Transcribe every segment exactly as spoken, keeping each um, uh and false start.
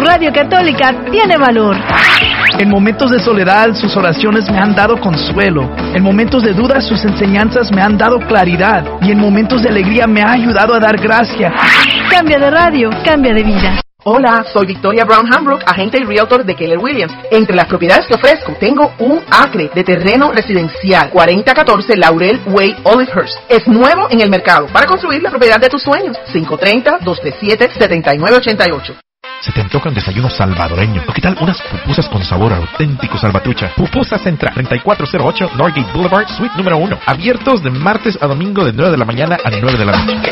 Radio Católica tiene valor. En momentos de soledad, sus oraciones me han dado consuelo. En momentos de duda, sus enseñanzas me han dado claridad. Y en momentos de alegría me ha ayudado a dar gracia. Cambia de radio, cambia de vida. Hola, soy Victoria Brown Hambrook, agente y realtor de Keller Williams. Entre las propiedades que ofrezco, tengo un acre de terreno residencial, cuarenta catorce Laurel Way, Olivehurst. Es nuevo en el mercado para construir la propiedad de tus sueños. cinco tres cero, dos tres siete, siete nueve ocho ocho. Se te antoja un desayuno salvadoreño. ¿O qué tal unas pupusas con sabor auténtico salvatrucha? Pupusa Central, treinta y cuatro cero ocho Norgate Boulevard, Suite número uno. Abiertos de martes a domingo de nueve de la mañana a nueve de la noche.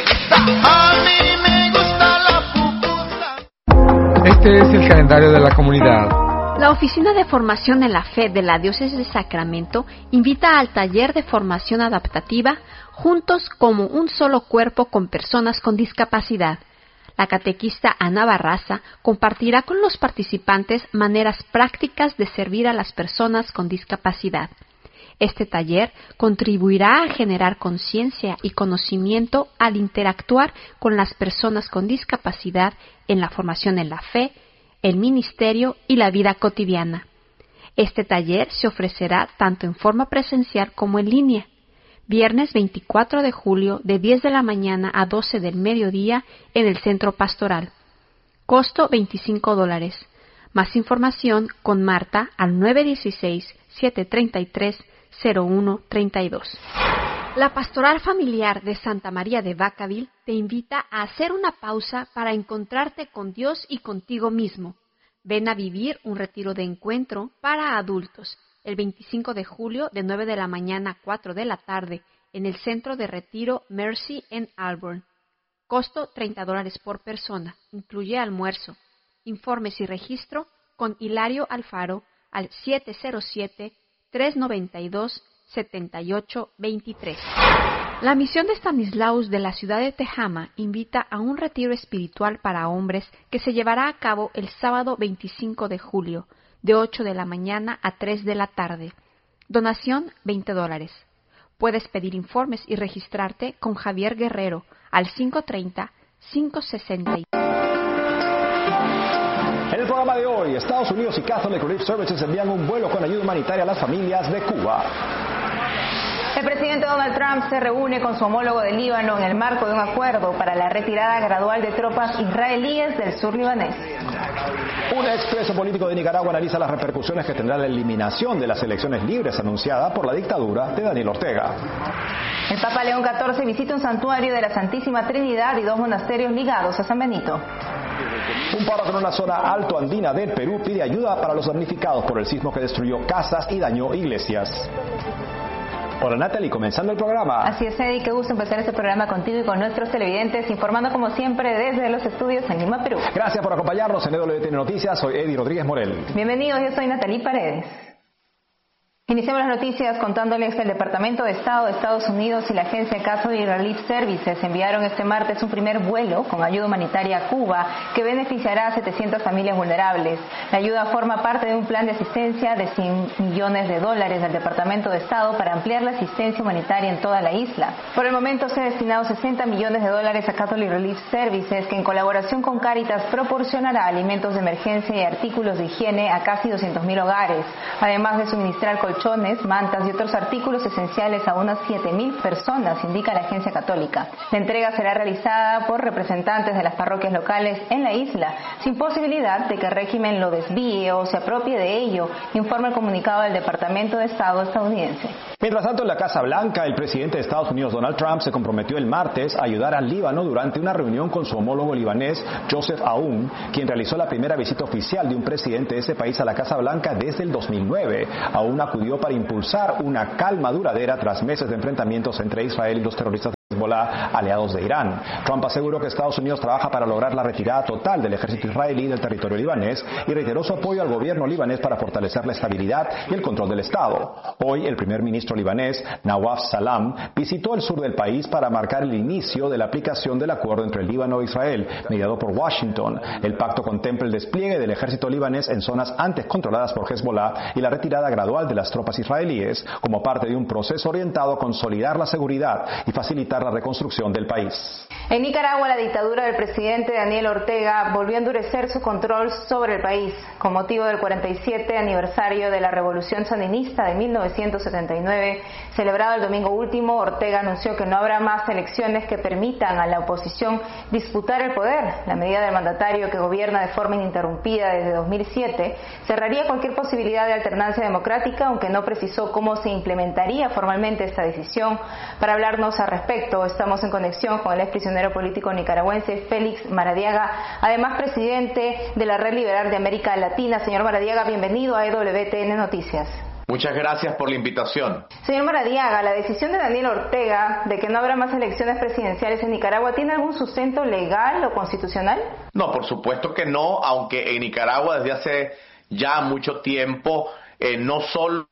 Este es el calendario de la comunidad. La Oficina de Formación en la Fe de la Diócesis de Sacramento invita al taller de formación adaptativa Juntos como un solo cuerpo con personas con discapacidad. La catequista Ana Barraza compartirá con los participantes maneras prácticas de servir a las personas con discapacidad. Este taller contribuirá a generar conciencia y conocimiento al interactuar con las personas con discapacidad en la formación en la fe, el ministerio y la vida cotidiana. Este taller se ofrecerá tanto en forma presencial como en línea. Viernes veinticuatro de julio de diez de la mañana a doce del mediodía en el Centro Pastoral. Costo veinticinco dólares. Más información con Marta al nueve uno seis, siete tres tres, cero uno tres dos. La Pastoral Familiar de Santa María de Vacaville te invita a hacer una pausa para encontrarte con Dios y contigo mismo. Ven a vivir un retiro de encuentro para adultos el veinticinco de julio de nueve de la mañana a cuatro de la tarde en el Centro de Retiro Mercy en Auburn. Costo treinta dólares por persona, incluye almuerzo. Informes y registro con Hilario Alfaro al siete cero siete, tres nueve dos, siete ocho dos tres. La misión de Stanislaus de la ciudad de Tehama invita a un retiro espiritual para hombres que se llevará a cabo el sábado veinticinco de julio, de ocho de la mañana a tres de la tarde. Donación veinte dólares. Puedes pedir informes y registrarte con Javier Guerrero al cinco tres cero, cinco seis cero. En el programa de hoy, Estados Unidos y Catholic Relief Services envían un vuelo con ayuda humanitaria a las familias de Cuba. El presidente Donald Trump se reúne con su homólogo de Líbano en el marco de un acuerdo para la retirada gradual de tropas israelíes del sur libanés. Un expreso político de Nicaragua analiza las repercusiones que tendrá la eliminación de las elecciones libres anunciada por la dictadura de Daniel Ortega. El Papa León catorce visita un santuario de la Santísima Trinidad y dos monasterios ligados a San Benito. Un párroco en una zona alto andina del Perú pide ayuda para los damnificados por el sismo que destruyó casas y dañó iglesias. Hola Natalie, comenzando el programa. Así es, Eddie, qué gusto empezar este programa contigo y con nuestros televidentes, informando como siempre desde los estudios en Lima, Perú. Gracias por acompañarnos en E W T N Noticias, soy Eddie Rodríguez Morel. Bienvenidos, yo soy Natalie Paredes. Iniciamos las noticias contándoles que el Departamento de Estado de Estados Unidos y la agencia Catholic Relief Services enviaron este martes un primer vuelo con ayuda humanitaria a Cuba que beneficiará a setecientas familias vulnerables. La ayuda forma parte de un plan de asistencia de cien millones de dólares del Departamento de Estado para ampliar la asistencia humanitaria en toda la isla. Por el momento se han destinado sesenta millones de dólares a Catholic Relief Services, que en colaboración con Cáritas proporcionará alimentos de emergencia y artículos de higiene a casi doscientos mil hogares, además de suministrar colchones, mantas y otros artículos esenciales a unas siete mil personas, indica la agencia católica. La entrega será realizada por representantes de las parroquias locales en la isla, sin posibilidad de que el régimen lo desvíe o se apropie de ello, informa el comunicado del Departamento de Estado estadounidense. Mientras tanto, en la Casa Blanca, el presidente de Estados Unidos, Donald Trump, se comprometió el martes a ayudar al Líbano durante una reunión con su homólogo libanés, Joseph Aoun, quien realizó la primera visita oficial de un presidente de ese país a la Casa Blanca desde el dos mil nueve. Aoun acudió para impulsar una calma duradera tras meses de enfrentamientos entre Israel y los terroristas de Hezbollah, aliados de Irán. Trump aseguró que Estados Unidos trabaja para lograr la retirada total del ejército israelí del territorio libanés y reiteró su apoyo al gobierno libanés para fortalecer la estabilidad y el control del Estado. Hoy, el primer ministro libanés, Nawaf Salam, visitó el sur del país para marcar el inicio de la aplicación del acuerdo entre el Líbano e Israel, mediado por Washington. El pacto contempla el despliegue del ejército libanés en zonas antes controladas por Hezbollah y la retirada gradual de las tropas israelíes como parte de un proceso orientado a consolidar la seguridad y facilitar para la reconstrucción del país. En Nicaragua, la dictadura del presidente Daniel Ortega volvió a endurecer su control sobre el país. Con motivo del cuarenta y siete aniversario de la Revolución Sandinista de mil novecientos setenta y nueve, celebrado el domingo último, Ortega anunció que no habrá más elecciones que permitan a la oposición disputar el poder. La medida del mandatario, que gobierna de forma ininterrumpida desde dos mil siete, cerraría cualquier posibilidad de alternancia democrática, aunque no precisó cómo se implementaría formalmente esta decisión. Para hablarnos al respecto, estamos en conexión con el exprisionero político nicaragüense Félix Maradiaga, además presidente de la Red Liberal de América Latina. Señor Maradiaga, bienvenido a E W T N Noticias. Muchas gracias por la invitación. Señor Maradiaga, la decisión de Daniel Ortega de que no habrá más elecciones presidenciales en Nicaragua, ¿tiene algún sustento legal o constitucional? No, por supuesto que no, aunque en Nicaragua desde hace ya mucho tiempo eh, no solo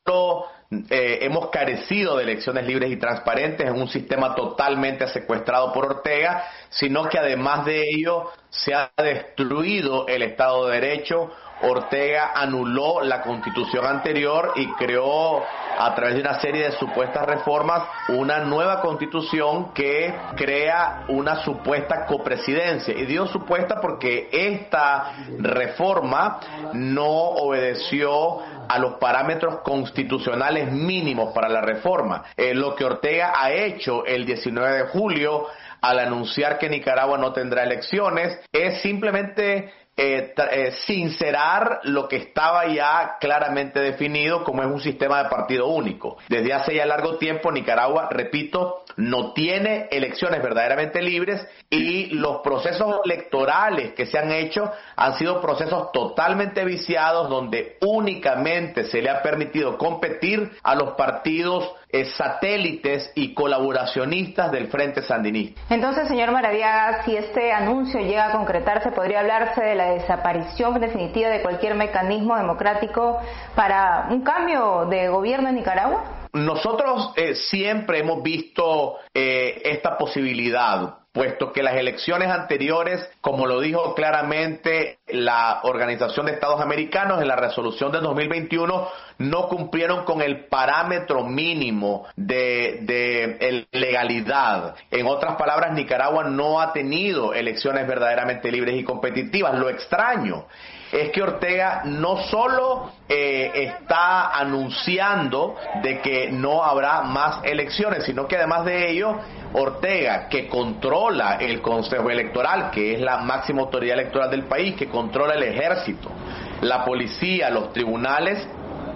eh, hemos carecido de elecciones libres y transparentes en un sistema totalmente secuestrado por Ortega, sino que además de ello se ha destruido el Estado de Derecho. Ortega anuló la constitución anterior y creó, a través de una serie de supuestas reformas, una nueva constitución que crea una supuesta copresidencia. Y digo supuesta porque esta reforma no obedeció a los parámetros constitucionales mínimos para la reforma. Eh, lo que Ortega ha hecho el diecinueve de julio al anunciar que Nicaragua no tendrá elecciones es simplemente Eh, eh, sincerar lo que estaba ya claramente definido como es un sistema de partido único. Desde hace ya largo tiempo Nicaragua, repito, no tiene elecciones verdaderamente libres y los procesos electorales que se han hecho han sido procesos totalmente viciados donde únicamente se le ha permitido competir a los partidos eh, satélites y colaboracionistas del Frente Sandinista. Entonces, señor Maradiaga, si este anuncio llega a concretarse, ¿podría hablarse de la desaparición definitiva de cualquier mecanismo democrático para un cambio de gobierno en Nicaragua? Nosotros eh, siempre hemos visto eh, esta posibilidad, puesto que las elecciones anteriores, como lo dijo claramente la Organización de Estados Americanos en la resolución de dos mil veintiuno, no cumplieron con el parámetro mínimo de, de legalidad. En otras palabras, Nicaragua no ha tenido elecciones verdaderamente libres y competitivas. Lo extraño es que Ortega no solo eh, está anunciando de que no habrá más elecciones, sino que además de ello, Ortega, que controla el Consejo Electoral, que es la máxima autoridad electoral del país, que controla el ejército, la policía, los tribunales,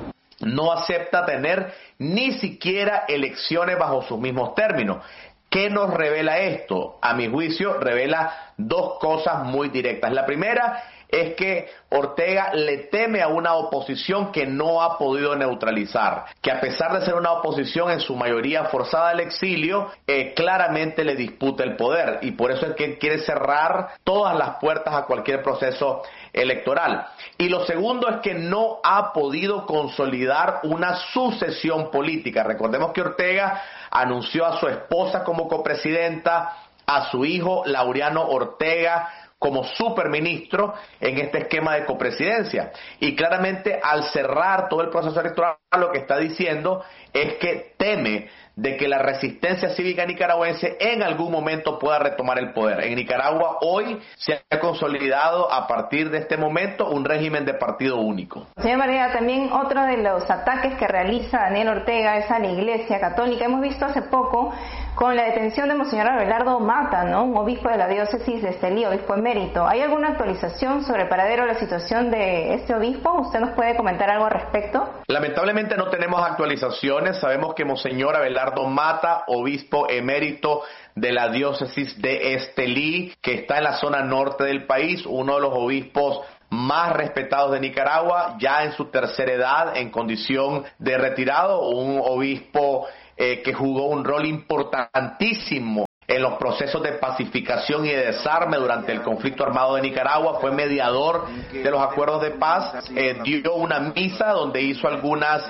no acepta tener ni siquiera elecciones bajo sus mismos términos. ¿Qué nos revela esto? A mi juicio, revela dos cosas muy directas. La primera es que Ortega le teme a una oposición que no ha podido neutralizar, que a pesar de ser una oposición en su mayoría forzada al exilio, eh, claramente le disputa el poder, y por eso es que él quiere cerrar todas las puertas a cualquier proceso electoral. Y lo segundo es que no ha podido consolidar una sucesión política. Recordemos que Ortega anunció a su esposa como copresidenta, a su hijo Laureano Ortega como superministro en este esquema de copresidencia. Y claramente al cerrar todo el proceso electoral, lo que está diciendo es que teme de que la resistencia cívica nicaragüense en algún momento pueda retomar el poder. En Nicaragua hoy se ha consolidado a partir de este momento un régimen de partido único. Señor María, también otro de los ataques que realiza Daniel Ortega es a la Iglesia Católica. Hemos visto hace poco con la detención de Monseñor Abelardo Mata, ¿no?, un obispo de la diócesis de Estelí, obispo emérito. ¿Hay alguna actualización sobre el paradero de la situación de este obispo? ¿Usted nos puede comentar algo al respecto? Lamentablemente no tenemos actualizaciones. Sabemos que Monseñor Abelardo Mata, obispo emérito de la diócesis de Estelí, que está en la zona norte del país, uno de los obispos más respetados de Nicaragua, ya en su tercera edad, en condición de retirado, un obispo eh, que jugó un rol importantísimo en los procesos de pacificación y de desarme durante el conflicto armado de Nicaragua, fue mediador de los acuerdos de paz, eh, dio una misa donde hizo algunas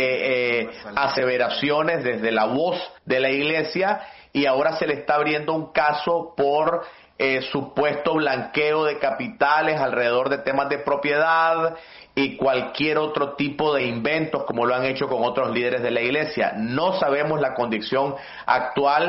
eh, eh, aseveraciones desde la voz de la iglesia, y ahora se le está abriendo un caso por eh, supuesto blanqueo de capitales alrededor de temas de propiedad y cualquier otro tipo de inventos, como lo han hecho con otros líderes de la iglesia. No sabemos la condición actual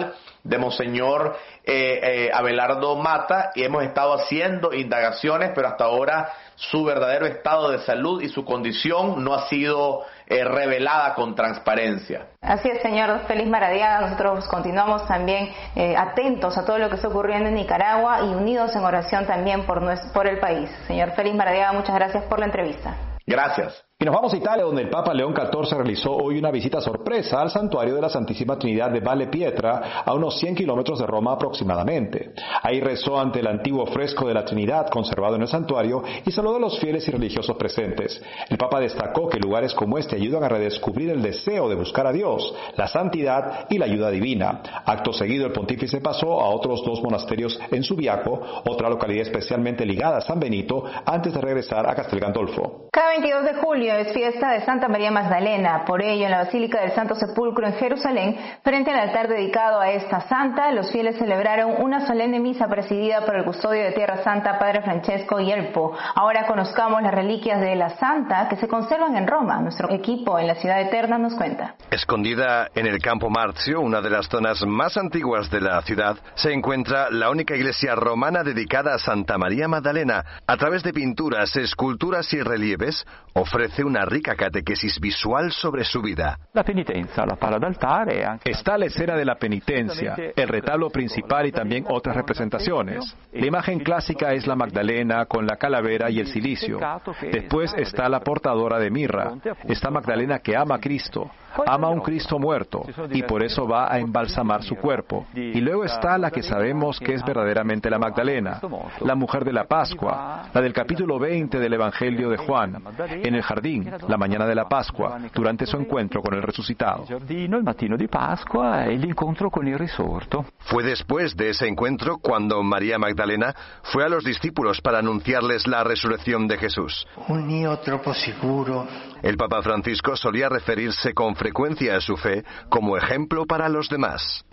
de Monseñor eh, eh, Abelardo Mata, y hemos estado haciendo indagaciones, pero hasta ahora su verdadero estado de salud y su condición no ha sido eh, revelada con transparencia. Así es, señor Félix Maradiaga. Nosotros continuamos también eh, atentos a todo lo que está ocurriendo en Nicaragua y unidos en oración también por, nuestro, por el país. Señor Félix Maradiaga, muchas gracias por la entrevista. Gracias. Y nos vamos a Italia, donde el Papa León catorce realizó hoy una visita sorpresa al santuario de la Santísima Trinidad de Valle Pietra, a unos cien kilómetros de Roma aproximadamente. Ahí rezó ante el antiguo fresco de la Trinidad conservado en el santuario y saludó a los fieles y religiosos presentes. El Papa destacó que lugares como este ayudan a redescubrir el deseo de buscar a Dios, la santidad y la ayuda divina. Acto seguido, el pontífice pasó a otros dos monasterios en Subiaco, otra localidad especialmente ligada a San Benito, antes de regresar a Castel Gandolfo. Cada veintidós de julio es fiesta de Santa María Magdalena. Por ello, en la Basílica del Santo Sepulcro en Jerusalén, frente al altar dedicado a esta santa, los fieles celebraron una solemne misa presidida por el custodio de Tierra Santa, Padre Francesco Yelpo. Ahora conozcamos las reliquias de la santa que se conservan en Roma. Nuestro equipo en la Ciudad Eterna nos cuenta. Escondida en el Campo Marzio, una de las zonas más antiguas de la ciudad, se encuentra la única iglesia romana dedicada a Santa María Magdalena. A través de pinturas, esculturas y relieves, ofrece una rica catequesis visual sobre su vida. La penitencia, la pala d'altare. Está la escena de la penitencia, el retablo principal y también otras representaciones. La imagen clásica es la Magdalena con la calavera y el cilicio. Después está la portadora de mirra. Está Magdalena que ama a Cristo, ama a un Cristo muerto y por eso va a embalsamar su cuerpo. Y luego está la que sabemos que es verdaderamente la Magdalena, la mujer de la Pascua, la del capítulo veinte del Evangelio de Juan, en el jardín, la mañana de la Pascua, durante su encuentro con el resucitado. Fue después de ese encuentro cuando María Magdalena fue a los discípulos para anunciarles la resurrección de Jesús. El Papa Francisco solía referirse con frecuencia a su fe como ejemplo para los demás.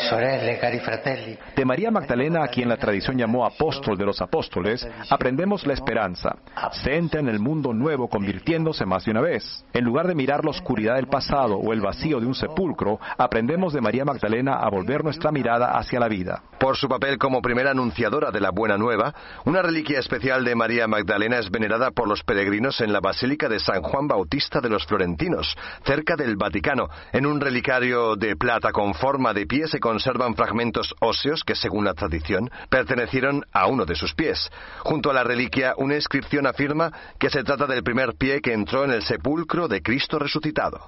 De María Magdalena, a quien la tradición llamó apóstol de los apóstoles, aprendemos la esperanza. Se entra en el mundo nuevo convirtiéndose más de una vez. En lugar de mirar la oscuridad del pasado o el vacío de un sepulcro, aprendemos de María Magdalena a volver nuestra mirada hacia la vida. Por su papel como primera anunciadora de la Buena Nueva, una reliquia especial de María Magdalena es venerada por los peregrinos en la Basílica de San Juan Bautista de los Florentinos, cerca del Vaticano. En un relicario de plata con forma de pie se conservan fragmentos óseos que, según la tradición, pertenecieron a uno de sus pies. Junto a la reliquia, una inscripción afirma que se trata del primer pie que entró en el sepulcro de Cristo resucitado.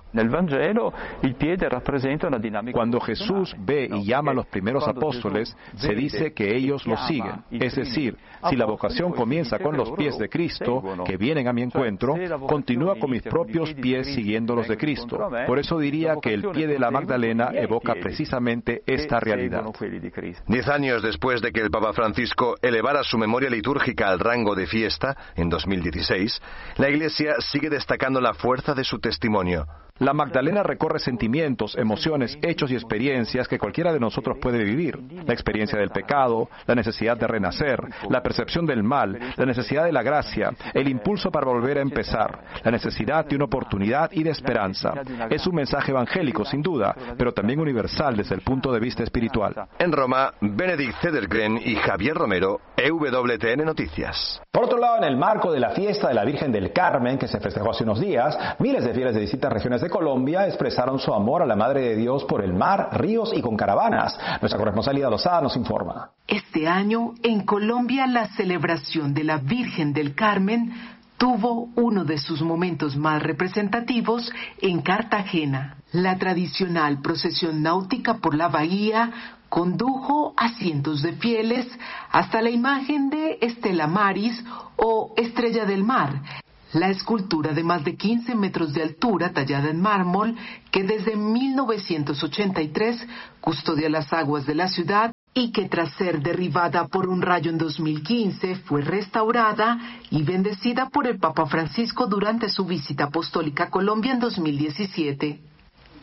Cuando Jesús ve y llama a los primeros apóstoles, se dice que ellos lo siguen. Es decir, si la vocación comienza con los pies de Cristo, que vienen a mi encuentro, continúa con mis propios pies siguiendo los de Cristo. Por eso diría que el pie de la Magdalena evoca precisamente esta realidad. Diez años después de que el Papa Francisco elevara su memoria litúrgica al rango de fiesta, en dos mil dieciséis, la Iglesia sigue destacando la fuerza de su testimonio. La Magdalena recorre sentimientos, emociones, hechos y experiencias que cualquiera de nosotros puede vivir. La experiencia del pecado, la necesidad de renacer, la percepción del mal, la necesidad de la gracia, el impulso para volver a empezar, la necesidad de una oportunidad y de esperanza. Es un mensaje evangélico, sin duda, pero también universal desde el punto de vista espiritual. En Roma, Benedict Cedergren y Javier Romero, E W T N Noticias. Por otro lado, en el marco de la fiesta de la Virgen del Carmen, que se festejó hace unos días, miles de fieles de distintas regiones de Colombia expresaron su amor a la Madre de Dios por el mar, ríos y con caravanas. Nuestra corresponsal Lida Lozada nos informa. Este año, en Colombia, la celebración de la Virgen del Carmen tuvo uno de sus momentos más representativos en Cartagena. La tradicional procesión náutica por la bahía condujo a cientos de fieles hasta la imagen de Estela Maris o Estrella del Mar, la escultura de más de quince metros de altura tallada en mármol que desde mil novecientos ochenta y tres custodia las aguas de la ciudad y que tras ser derribada por un rayo en dos mil quince fue restaurada y bendecida por el Papa Francisco durante su visita apostólica a Colombia en dos mil diecisiete.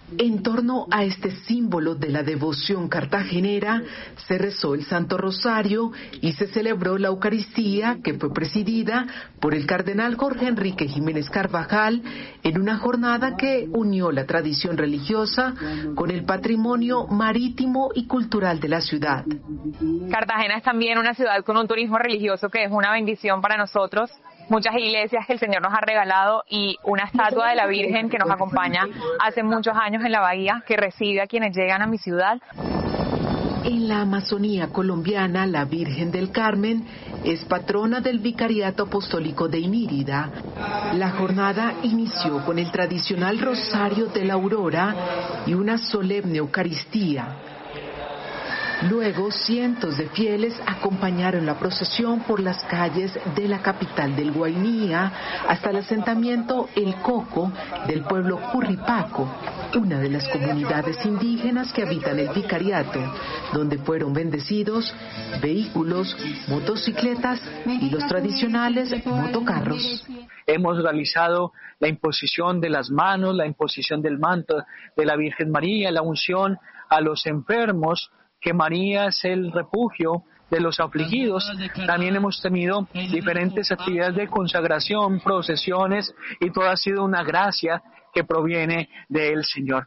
En torno a este símbolo de la devoción cartagenera, se rezó el Santo Rosario y se celebró la Eucaristía, que fue presidida por el cardenal Jorge Enrique Jiménez Carvajal, en una jornada que unió la tradición religiosa con el patrimonio marítimo y cultural de la ciudad. Cartagena es también una ciudad con un turismo religioso que es una bendición para nosotros. Muchas iglesias que el Señor nos ha regalado y una estatua de la Virgen que nos acompaña hace muchos años en la bahía, que recibe a quienes llegan a mi ciudad. En la Amazonía colombiana, la Virgen del Carmen es patrona del Vicariato Apostólico de Inírida. La jornada inició con el tradicional Rosario de la Aurora y una solemne Eucaristía. Luego, cientos de fieles acompañaron la procesión por las calles de la capital del Guainía hasta el asentamiento El Coco del pueblo Curripaco, una de las comunidades indígenas que habitan el vicariato, donde fueron bendecidos vehículos, motocicletas y los tradicionales motocarros. Hemos realizado la imposición de las manos, la imposición del manto de la Virgen María, la unción a los enfermos, que María es el refugio de los afligidos. También hemos tenido diferentes actividades de consagración, procesiones, y todo ha sido una gracia que proviene del Señor.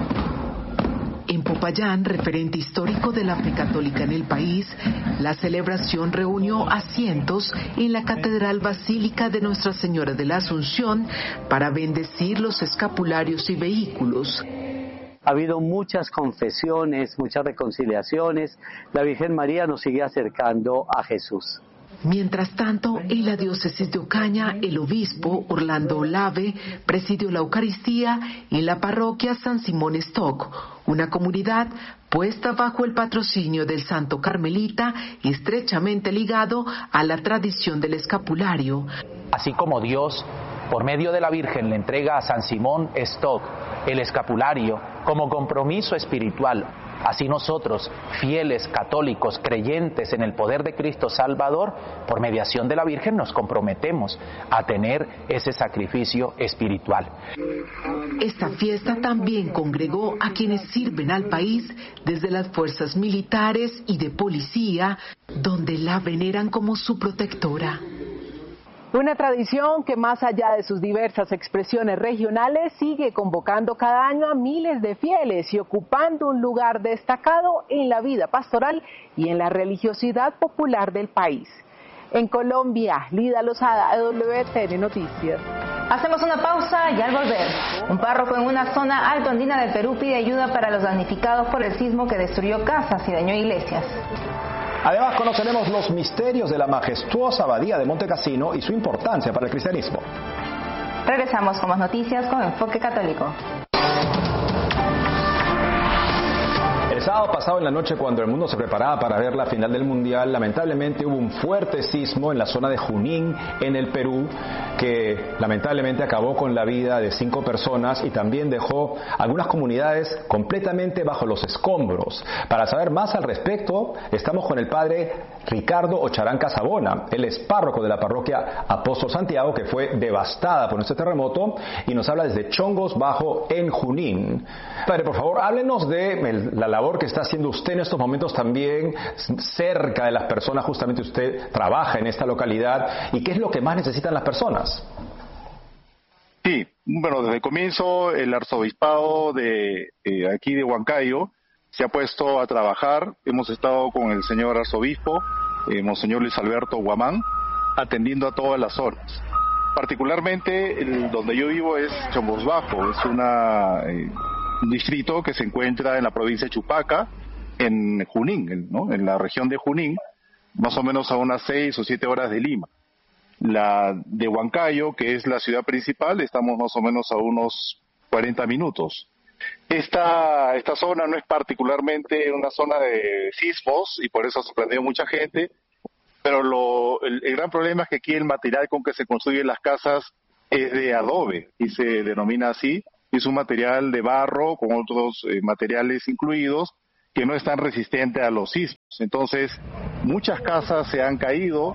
En Popayán, referente histórico de la fe católica en el país, la celebración reunió a cientos en la Catedral Basílica de Nuestra Señora de la Asunción para bendecir los escapularios y vehículos. Ha habido muchas confesiones, muchas reconciliaciones. La Virgen María nos sigue acercando a Jesús. Mientras tanto, en la diócesis de Ocaña, el obispo Orlando Olave presidió la Eucaristía en la parroquia San Simón Stock, una comunidad puesta bajo el patrocinio del Santo Carmelita y estrechamente ligado a la tradición del escapulario. Así como Dios, por medio de la Virgen, le entrega a San Simón Stock el escapulario como compromiso espiritual, así nosotros, fieles católicos, creyentes en el poder de Cristo Salvador, por mediación de la Virgen nos comprometemos a tener ese sacrificio espiritual. Esta fiesta también congregó a quienes sirven al país desde las fuerzas militares y de policía, donde la veneran como su protectora. Una tradición que, más allá de sus diversas expresiones regionales, sigue convocando cada año a miles de fieles y ocupando un lugar destacado en la vida pastoral y en la religiosidad popular del país. En Colombia, Lida Lozada, W T N Noticias. Hacemos una pausa y al volver, un párroco en una zona alto andina de Perú pide ayuda para los damnificados por el sismo que destruyó casas y dañó iglesias. Además, conoceremos los misterios de la majestuosa abadía de Monte Cassino y su importancia para el cristianismo. Regresamos con más noticias con Enfoque Católico. El sábado pasado en la noche, cuando el mundo se preparaba para ver la final del Mundial, lamentablemente hubo un fuerte sismo en la zona de Junín, en el Perú, que lamentablemente acabó con la vida de cinco personas y también dejó algunas comunidades completamente bajo los escombros. Para saber más al respecto, estamos con el padre Ricardo Ocharán Casabona. Él es párroco de la parroquia Apóstol Santiago, que fue devastada por este terremoto, y nos habla desde Chongos Bajo, en Junín. Padre, por favor, háblenos de el, la labor que está haciendo usted en estos momentos también cerca de las personas. Justamente usted trabaja en esta localidad, y qué es lo que más necesitan las personas. Sí, bueno, desde el comienzo el arzobispado de eh, aquí de Huancayo se ha puesto a trabajar. Hemos estado con el señor arzobispo, eh, Monseñor Luis Alberto Guamán, atendiendo a todas las zonas. Particularmente el, donde yo vivo es Chongos Bajo, es una, eh, un distrito que se encuentra en la provincia de Chupaca, en Junín, ¿no? En la región de Junín, más o menos a unas seis o siete horas de Lima. La de Huancayo, que es la ciudad principal, estamos más o menos a unos cuarenta minutos. Esta, esta zona no es particularmente una zona de sismos y por eso ha sorprendido mucha gente, pero lo, el, el gran problema es que aquí el material con que se construyen las casas es de adobe y se denomina así. Es un material de barro con otros eh, materiales incluidos que no es tan resistente a los sismos. Entonces, muchas casas se han caído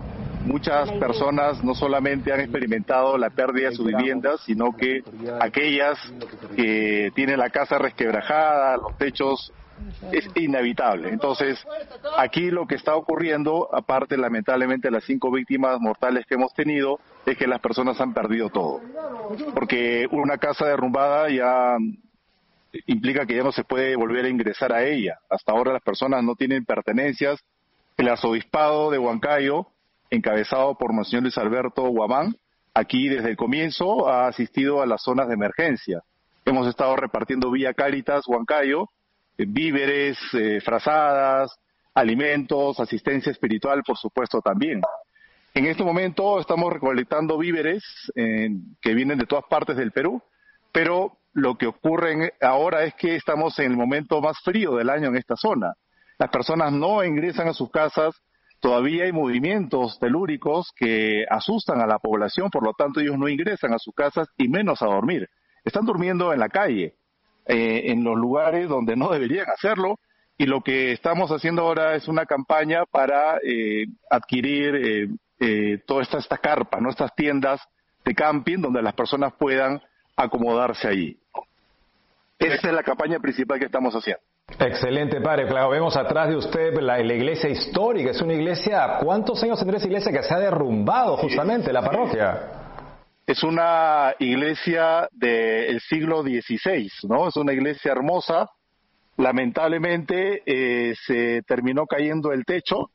muchas personas no solamente han experimentado la pérdida de sus viviendas, sino que aquellas que tienen la casa resquebrajada, los techos, es inevitable. Entonces, aquí lo que está ocurriendo, aparte lamentablemente de las cinco víctimas mortales que hemos tenido, es que las personas han perdido todo. Porque una casa derrumbada ya implica que ya no se puede volver a ingresar a ella. Hasta ahora las personas no tienen pertenencias. El arzobispado de Huancayo, encabezado por Monseñor Luis Alberto Guamán, aquí desde el comienzo ha asistido a las zonas de emergencia. Hemos estado repartiendo vía Cáritas Huancayo eh, víveres, eh, frazadas, alimentos, asistencia espiritual, por supuesto, también. En este momento estamos recolectando víveres eh, que vienen de todas partes del Perú, pero lo que ocurre ahora es que estamos en el momento más frío del año en esta zona. Las personas no ingresan a sus casas, todavía hay movimientos telúricos que asustan a la población, por lo tanto ellos no ingresan a sus casas y menos a dormir. Están durmiendo en la calle, eh, en los lugares donde no deberían hacerlo, y lo que estamos haciendo ahora es una campaña para eh, adquirir eh, eh, toda esta, esta carpa, ¿no? Estas tiendas de camping donde las personas puedan acomodarse allí. Esa es la campaña principal que estamos haciendo. Excelente, padre. Claro, vemos atrás de usted la, la iglesia histórica. Es una iglesia, ¿cuántos años tendrá esa iglesia que se ha derrumbado justamente, la parroquia? Es una iglesia del siglo dieciséis, ¿no? Es una iglesia hermosa. Lamentablemente eh, se terminó cayendo el techo.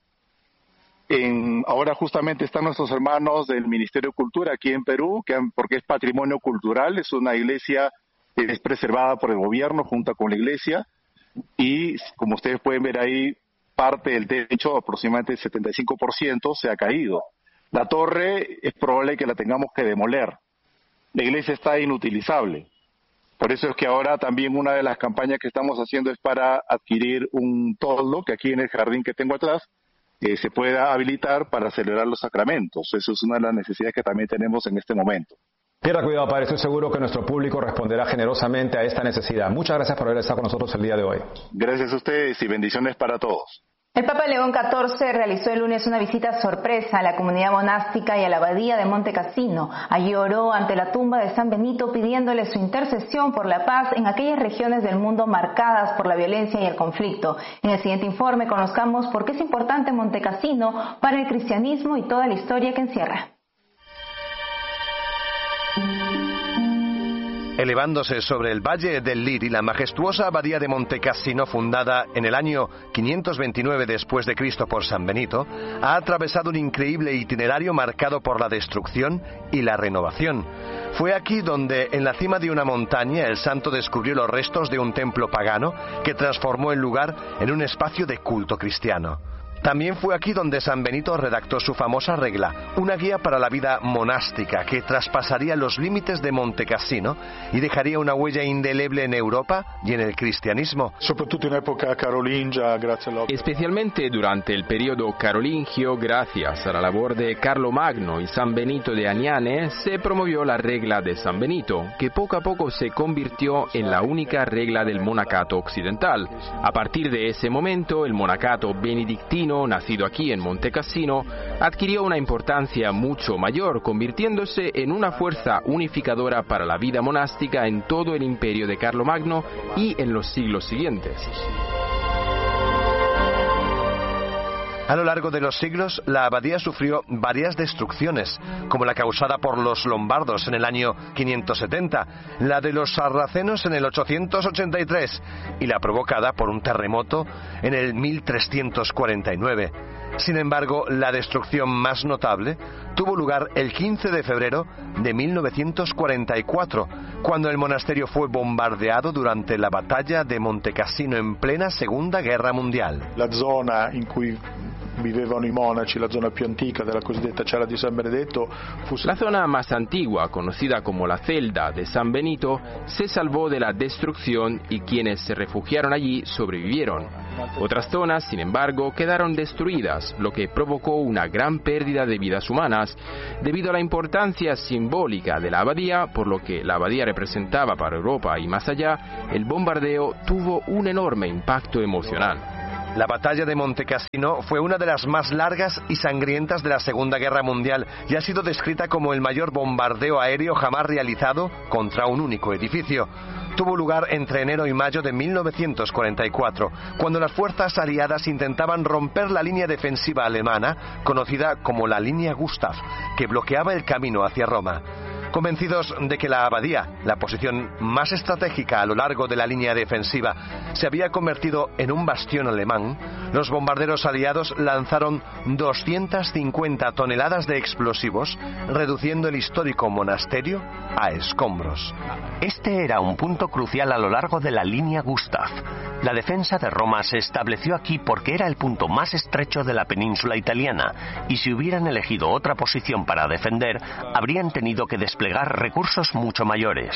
En, ahora justamente están nuestros hermanos del Ministerio de Cultura aquí en Perú, que han, porque es patrimonio cultural, es una iglesia que es preservada por el gobierno junto con la iglesia, y como ustedes pueden ver ahí, parte del techo, aproximadamente el setenta y cinco por ciento, se ha caído. La torre es probable que la tengamos que demoler. La iglesia está inutilizable. Por eso es que ahora también una de las campañas que estamos haciendo es para adquirir un toldo, que aquí en el jardín que tengo atrás, eh, se pueda habilitar para celebrar los sacramentos. Eso es una de las necesidades que también tenemos en este momento. Pierda cuidado, padre. Estoy seguro que nuestro público responderá generosamente a esta necesidad. Muchas gracias por haber estado con nosotros el día de hoy. Gracias a ustedes y bendiciones para todos. El Papa León catorce realizó el lunes una visita sorpresa a la comunidad monástica y a la abadía de Monte Cassino. Allí oró ante la tumba de San Benito pidiéndole su intercesión por la paz en aquellas regiones del mundo marcadas por la violencia y el conflicto. En el siguiente informe conozcamos por qué es importante Monte Cassino para el cristianismo y toda la historia que encierra. Elevándose sobre el Valle del Liri, la majestuosa abadía de Monte Cassino, fundada en el año quinientos veintinueve después de Cristo por San Benito, ha atravesado un increíble itinerario marcado por la destrucción y la renovación. Fue aquí donde, en la cima de una montaña, el santo descubrió los restos de un templo pagano que transformó el lugar en un espacio de culto cristiano. También fue aquí donde San Benito redactó su famosa regla, una guía para la vida monástica que traspasaría los límites de Monte Cassino y dejaría una huella indeleble en Europa y en el cristianismo. Especialmente durante el periodo carolingio, gracias a la labor de Carlo Magno y San Benito de Aniane, se promovió la regla de San Benito, que poco a poco se convirtió en la única regla del monacato occidental. A partir de ese momento, el monacato benedictino, nacido aquí en Monte Cassino, adquirió una importancia mucho mayor, convirtiéndose en una fuerza unificadora para la vida monástica en todo el imperio de Carlomagno y en los siglos siguientes. A lo largo de los siglos, la abadía sufrió varias destrucciones, como la causada por los lombardos en el año quinientos setenta, la de los sarracenos en el ochocientos ochenta y tres y la provocada por un terremoto en el mil trescientos cuarenta y nueve. Sin embargo, la destrucción más notable tuvo lugar el quince de febrero de mil novecientos cuarenta y cuatro, cuando el monasterio fue bombardeado durante la batalla de Monte Cassino en plena Segunda Guerra Mundial. La zona in cui vivevano i monaci, la zona più antica della cosiddetta cella di San Benedetto, fu... La zona más antigua, conocida como la celda de San Benito, se salvó de la destrucción y quienes se refugiaron allí sobrevivieron. Otras zonas, sin embargo, quedaron destruidas, lo que provocó una gran pérdida de vidas humanas, debido a la importancia simbólica de la abadía, por lo que la abadía representaba para Europa y más allá, el bombardeo tuvo un enorme impacto emocional. La batalla de Montecassino fue una de las más largas y sangrientas de la Segunda Guerra Mundial y ha sido descrita como el mayor bombardeo aéreo jamás realizado contra un único edificio. Tuvo lugar entre enero y mayo de mil novecientos cuarenta y cuatro, cuando las fuerzas aliadas intentaban romper la línea defensiva alemana, conocida como la línea Gustav, que bloqueaba el camino hacia Roma. Convencidos de que la abadía, la posición más estratégica a lo largo de la línea defensiva, se había convertido en un bastión alemán, los bombarderos aliados lanzaron doscientas cincuenta toneladas de explosivos, reduciendo el histórico monasterio a escombros. Este era un punto crucial a lo largo de la línea Gustav. La defensa de Roma se estableció aquí porque era el punto más estrecho de la península italiana, y si hubieran elegido otra posición para defender, habrían tenido que desplegar recursos mucho mayores.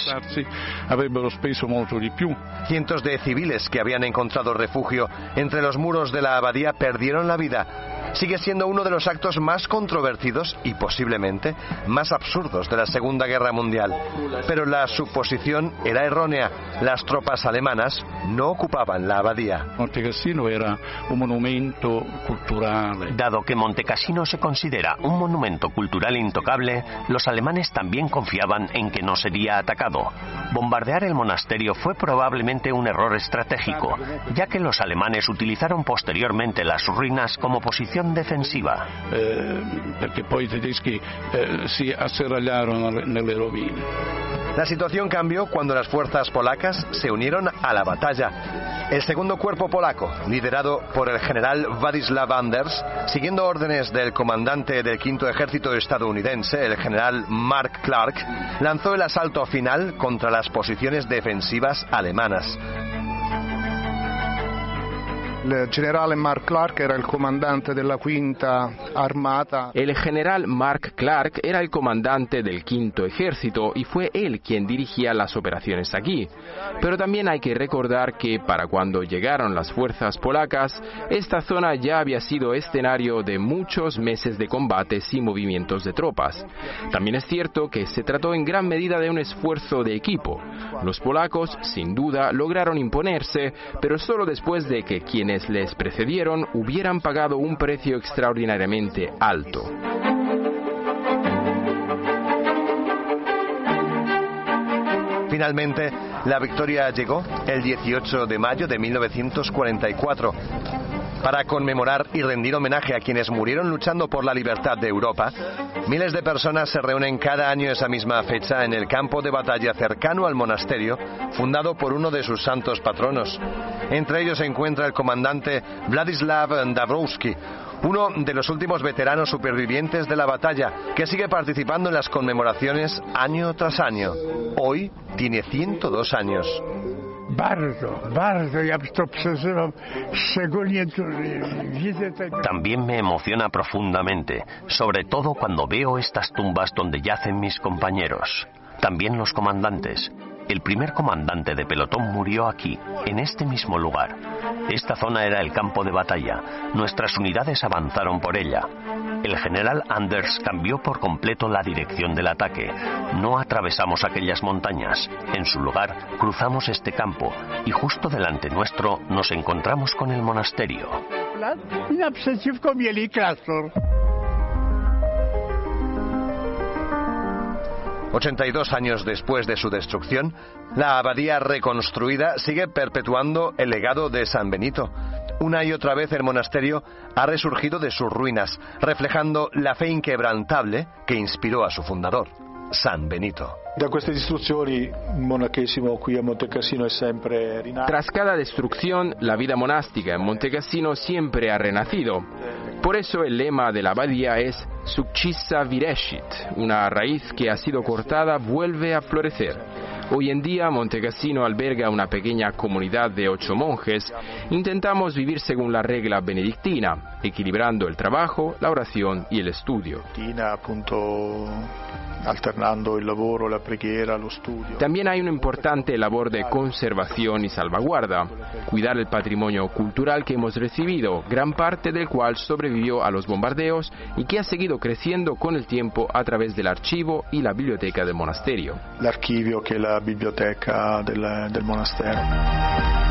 Cientos de civiles que habían encontrado refugio entre los muros de la abadía perdieron la vida. Sigue siendo uno de los actos más controvertidos y posiblemente más absurdos de la Segunda Guerra Mundial. Pero la suposición era errónea. Las tropas alemanas no ocupaban la abadía. Montecassino era un monumento cultural. Dado que Montecassino se considera un monumento cultural intocable, los alemanes también confiaban en que no sería atacado. Bombardear el monasterio fue probablemente un error estratégico, ya que los alemanes utilizaron posteriormente las ruinas como posición defensiva. Eh, perché poi i tedeschi eh, si asserragliarono nelle rovine. La situación cambió cuando las fuerzas polacas se unieron a la batalla. El segundo cuerpo polaco, liderado por el general Władysław Anders, siguiendo órdenes del comandante del quinto ejército estadounidense, el general Mark Clark, lanzó el asalto final contra las posiciones defensivas alemanas. El general Mark Clark era el comandante de la quinta armata. El general Mark Clark era el comandante del quinto ejército y fue él quien dirigía las operaciones aquí. Pero también hay que recordar que para cuando llegaron las fuerzas polacas, esta zona ya había sido escenario de muchos meses de combates y movimientos de tropas. También es cierto que se trató en gran medida de un esfuerzo de equipo. Los polacos, sin duda, lograron imponerse, pero solo después de que quienes les precedieron hubieran pagado un precio extraordinariamente alto. Finalmente, la victoria llegó el dieciocho de mayo de mil novecientos cuarenta y cuatro. Para conmemorar y rendir homenaje a quienes murieron luchando por la libertad de Europa, miles de personas se reúnen cada año esa misma fecha en el campo de batalla cercano al monasterio, fundado por uno de sus santos patronos. Entre ellos se encuentra el comandante Władysław Dąbrowski, uno de los últimos veteranos supervivientes de la batalla, que sigue participando en las conmemoraciones año tras año. Hoy tiene ciento dos años. También me emociona profundamente, sobre todo cuando veo estas tumbas donde yacen mis compañeros, también los comandantes. El primer comandante de pelotón murió aquí, en este mismo lugar. Esta zona era el campo de batalla. Nuestras unidades avanzaron por ella. El general Anders cambió por completo la dirección del ataque. No atravesamos aquellas montañas. En su lugar, cruzamos este campo y justo delante nuestro nos encontramos con el monasterio. ochenta y dos años después de su destrucción, la abadía reconstruida sigue perpetuando el legado de San Benito. Una y otra vez el monasterio ha resurgido de sus ruinas, reflejando la fe inquebrantable que inspiró a su fundador, San Benito. Da queste distruzioni il monachesimo qui a Montecassino è sempre rinato. Tras cada destrucción, la vida monástica en Montecassino siempre ha renacido. Por eso el lema de la abadía es Succissa virescit, una raíz que ha sido cortada vuelve a florecer. Hoy en día Montecassino alberga una pequeña comunidad de ocho monjes. Intentamos vivir según la regla benedictina, equilibrando el trabajo, la oración y el estudio. Alternando el lavoro, la preghiera, lo studio. También hay una importante labor de conservación y salvaguarda, cuidar el patrimonio cultural que hemos recibido, gran parte del cual sobrevivió a los bombardeos y que ha seguido creciendo con el tiempo a través del archivo y la biblioteca del monasterio. L'archivio che è la biblioteca del, del monastero.